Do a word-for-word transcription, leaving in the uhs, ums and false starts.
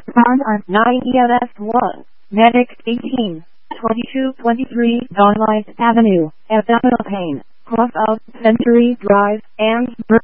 Bond on nine E L S one, Medic eighteen, twenty-two twenty-three Donlight Avenue, Abdominal Pain, Cross of Century Drive, and